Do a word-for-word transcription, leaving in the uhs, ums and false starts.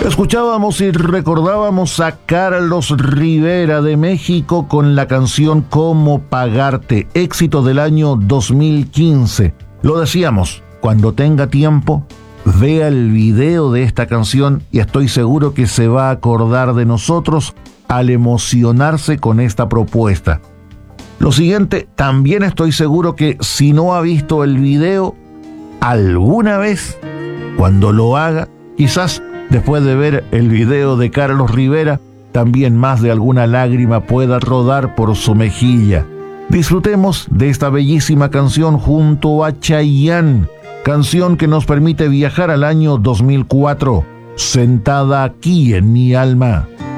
Escuchábamos y recordábamos a Carlos Rivera de México con la canción Cómo Pagarte, éxito del año dos mil quince. Lo decíamos, cuando tenga tiempo, vea el video de esta canción y estoy seguro que se va a acordar de nosotros al emocionarse con esta propuesta. Lo siguiente, también estoy seguro que si no ha visto el video, alguna vez, cuando lo haga, quizás después de ver el video de Carlos Rivera, también más de alguna lágrima pueda rodar por su mejilla. Disfrutemos de esta bellísima canción junto a Chayanne, canción que nos permite viajar al año dos mil cuatro, Sentada aquí en mi alma.